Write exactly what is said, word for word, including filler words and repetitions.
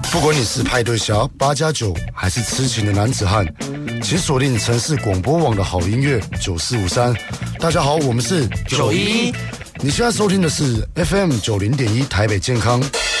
不管你是派对侠、八加九，还是痴情的男子汉，请锁定城市广播网的好音乐九四五三。大家好，我们是九一。 你现在收听的是 F M 九零点一台北健康，